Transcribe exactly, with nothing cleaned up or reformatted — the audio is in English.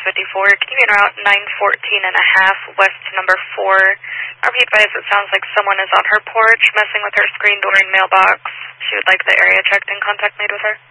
fifty-four. Can you be en route nine fourteen and a half west to number four? R P advised it sounds like someone is on her porch messing with her screen door and mailbox. She would like the area checked and contact made with her.